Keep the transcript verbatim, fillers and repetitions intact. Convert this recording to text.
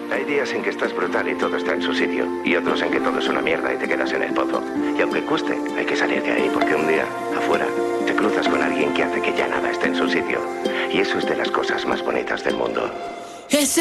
Hay días en que estás brutal y todo está en su sitio, y otros en que todo es una mierda y te quedas en el pozo. Y aunque cueste, hay que salir de ahí, porque un día, afuera, te cruzas con alguien que hace que ya nada esté en su sitio. Y eso es de las cosas más bonitas del mundo.